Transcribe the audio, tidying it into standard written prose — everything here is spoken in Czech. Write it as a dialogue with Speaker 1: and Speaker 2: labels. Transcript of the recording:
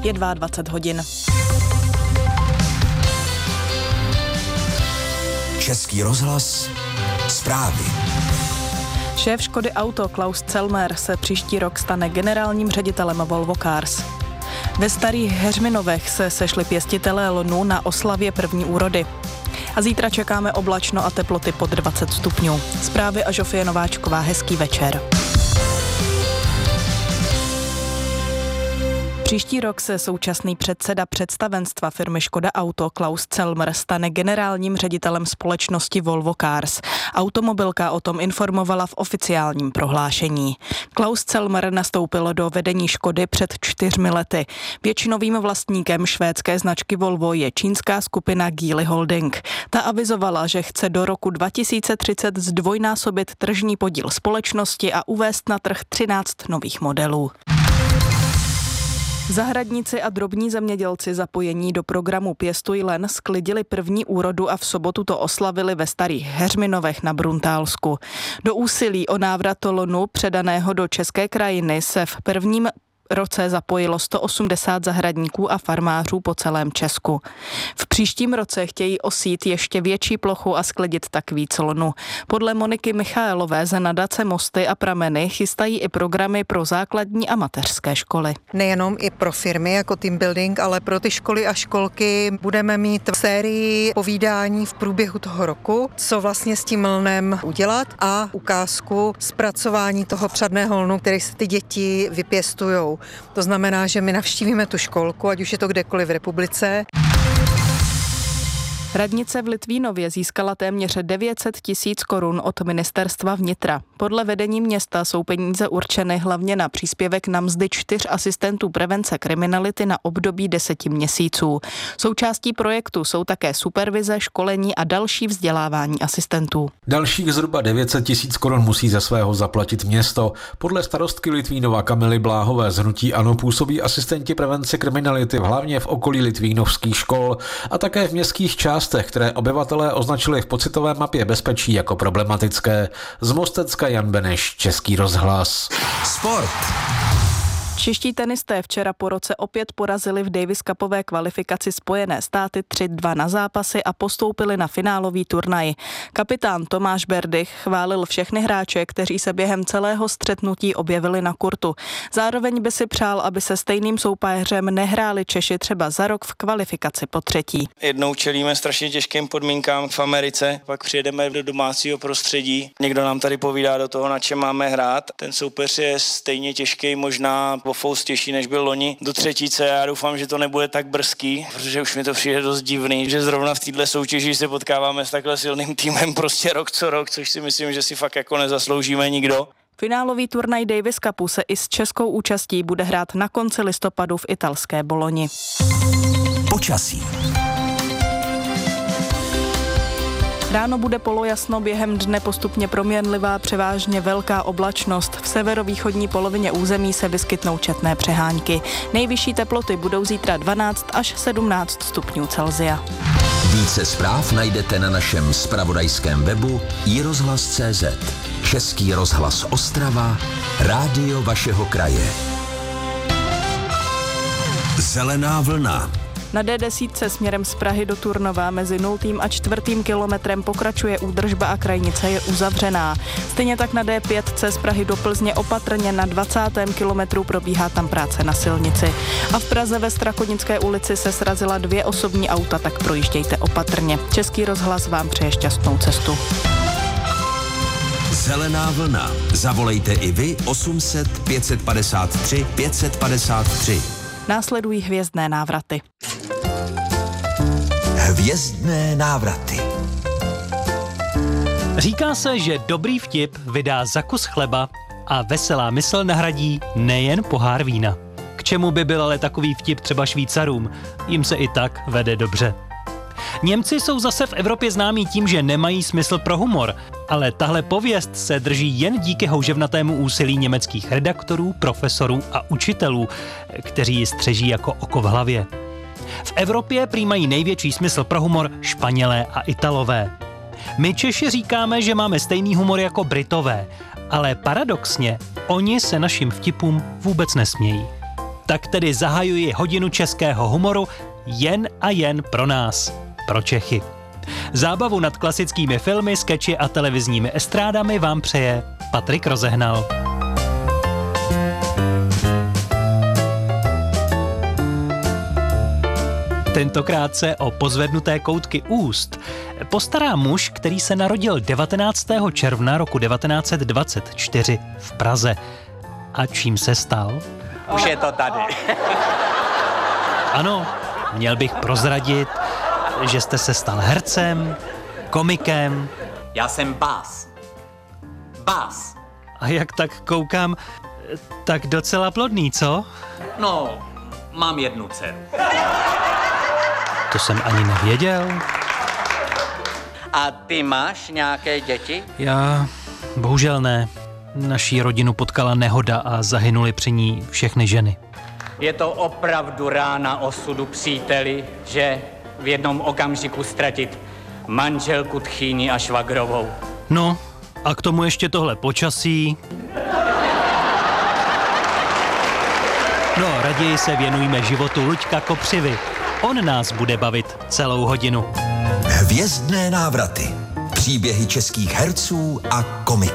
Speaker 1: Je 22 hodin.
Speaker 2: Český rozhlas, zprávy.
Speaker 1: Šéf Škody Auto Klaus Celmer se příští rok stane generálním ředitelem Volvo Cars. Ve Starých Heřminovech se sešli pěstitelé lnu na oslavě první úrody. A zítra čekáme oblačno a teploty pod 20 stupňů. Zprávy a Žofie Nováčková, hezký večer. Příští rok se současný předseda představenstva firmy Škoda Auto Klaus Celmer stane generálním ředitelem společnosti Volvo Cars. Automobilka o tom informovala v oficiálním prohlášení. Klaus Celmer nastoupil do vedení Škody před 4 lety. Většinovým vlastníkem švédské značky Volvo je čínská skupina Geely Holding. Ta avizovala, že chce do roku 2030 zdvojnásobit tržní podíl společnosti a uvést na trh 13 nových modelů. Zahradníci a drobní zemědělci zapojení do programu Pěstuj len sklidili první úrodu a v sobotu to oslavili ve Starých Heřminovech na Bruntálsku. Do úsilí o návrat lnu předaného do české krajiny se v prvním roce zapojilo 180 zahradníků a farmářů po celém Česku. V příštím roce chtějí osít ještě větší plochu a sklidit tak víc lnu. Podle Moniky Michaelové z nadace Mosty a prameny chystají i programy pro základní a mateřské školy.
Speaker 3: Nejenom i pro firmy jako team building, ale pro ty školy a školky budeme mít sérii povídání v průběhu toho roku, co vlastně s tím lnem udělat a ukázku zpracování toho přadného lnu, který se ty děti vypěstujou. To znamená, že my navštívíme tu školku, ať už je to kdekoliv v republice.
Speaker 1: Radnice v Litvínově získala téměř 900 000 korun od ministerstva vnitra. Podle vedení města jsou peníze určeny hlavně na příspěvek na mzdy 4 asistentů prevence kriminality na období 10 měsíců. Součástí projektu jsou také supervize, školení a další vzdělávání asistentů.
Speaker 4: Dalších zhruba 900 000 korun musí ze svého zaplatit město. Podle starostky Litvínova Kamily Bláhové z hnutí ANO působí asistenti prevence kriminality hlavně v okolí litvínovských škol a také v městských částech, které obyvatelé označili v pocitové mapě bezpečí jako problematické. Z Mostecka Jan Beneš, Český rozhlas.
Speaker 2: Sport.
Speaker 1: Čeští tenisté včera po roce opět porazili v Davis Cupové kvalifikaci Spojené státy 3-2 na zápasy a postoupili na finálový turnaj. Kapitán Tomáš Berdych chválil všechny hráče, kteří se během celého střetnutí objevili na kurtu. Zároveň by si přál, aby se stejným soupeřem nehráli Češi třeba za rok v kvalifikaci po třetí.
Speaker 5: Jednou čelíme strašně těžkým podmínkám v Americe, pak přijedeme do domácího prostředí. Někdo nám tady povídá do toho, na čem máme hrát. Ten soupeř je stejně těžký, možná o fous těžší, než byl loni do třetíce. Já doufám, že to nebude tak brzký, protože už mi to přijde dost divný, že zrovna v této soutěži se potkáváme s takhle silným týmem prostě rok co rok, což si myslím, že si fakt jako nezasloužíme nikdo.
Speaker 1: Finálový turnaj Davis Cupu se i s českou účastí bude hrát na konci listopadu v italské Boloni.
Speaker 2: Počasí.
Speaker 1: Ráno bude polojasno, během dne postupně proměnlivá, převážně velká oblačnost. V severovýchodní polovině území se vyskytnou četné přehánky. Nejvyšší teploty budou zítra 12 až 17 stupňů Celsia.
Speaker 2: Více zpráv najdete na našem zpravodajském webu iRozhlas.cz. Český rozhlas Ostrava, rádio vašeho kraje. Zelená vlna.
Speaker 1: Na D10 směrem z Prahy do Turnova mezi 0. a 4. kilometrem pokračuje údržba a krajnice je uzavřená. Stejně tak na D5 z Prahy do Plzně opatrně na 20. kilometru probíhá tam práce na silnici. A v Praze ve Strakonické ulici se srazila 2 osobní auta, tak projíždějte opatrně. Český rozhlas vám přeje šťastnou cestu.
Speaker 2: Zelená vlna. Zavolejte i vy 800 553 553.
Speaker 1: Následují hvězdné návraty.
Speaker 2: Hvězdné návraty.
Speaker 6: Říká se, že dobrý vtip vydá za kus chleba a veselá mysl nahradí nejen pohár vína. K čemu by byl ale takový vtip třeba Švýcarům? Jim se i tak vede dobře. Němci jsou zase v Evropě známí tím, že nemají smysl pro humor, ale tahle pověst se drží jen díky houževnatému úsilí německých redaktorů, profesorů a učitelů, kteří ji střeží jako oko v hlavě. V Evropě prý mají největší smysl pro humor Španělé a Italové. My Češi říkáme, že máme stejný humor jako Britové, ale paradoxně oni se našim vtipům vůbec nesmějí. Tak tedy zahajuji hodinu českého humoru jen a jen pro nás, pro Čechy. Zábavu nad klasickými filmy, skeči a televizními estrádami vám přeje Patrik Rozehnal. Tentokrát se o pozvednuté koutky úst postará muž, který se narodil 19. června roku 1924 v Praze. A čím se stal?
Speaker 7: Už je to tady.
Speaker 6: Ano, měl bych prozradit, že jste se stal hercem, komikem.
Speaker 7: Já jsem Bás. Bás.
Speaker 6: A jak tak koukám, tak docela plodný, co?
Speaker 7: No, mám jednu dceru.
Speaker 6: To jsem ani nevěděl.
Speaker 7: A ty máš nějaké děti?
Speaker 6: Já bohužel ne. Naší rodinu potkala nehoda a zahynuly při ní všechny ženy.
Speaker 7: Je to opravdu rána osudu, příteli, že v jednom okamžiku ztratit manželku, tchýni a švagrovou.
Speaker 6: No, a k tomu ještě tohle počasí. No, raději se věnujme životu Luďka Kopřivy. On nás bude bavit celou hodinu.
Speaker 2: Hvězdné návraty. Příběhy českých herců a komiků.